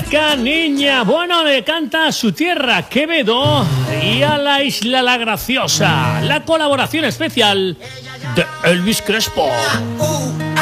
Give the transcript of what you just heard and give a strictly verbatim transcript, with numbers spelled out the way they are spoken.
Rica Niña. Bueno, le canta a su tierra, Quevedo, y a la isla La Graciosa. La colaboración especial de Elvis Crespo.